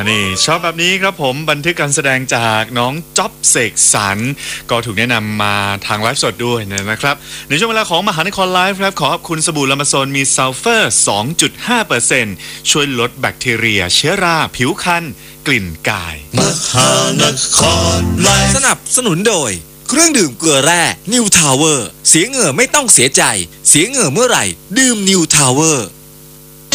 นี่ชอบแบบนี้ครับผมบันทึกการแสดงจากน้องจ๊อบเสกสรรก็ถูกแนะนำมาทางไลฟ์สดด้วยนะครับในช่วงเวลาของมหานครไลฟ์ครับขอขอบคุณสบู่ลามาโซนมีซัลเฟอร์ 2.5% ช่วยลดแบคทีเรียเชื้อราผิวคันกลิ่นกายมหานครไลฟ์สนับสนุนโดยเครื่องดื่มเกลือแร่นิวทาวเวอร์เสียเหงื่อไม่ต้องเสียใจเสียเหงื่อเมื่อไหร่ดื่มนิวทาวเวอร์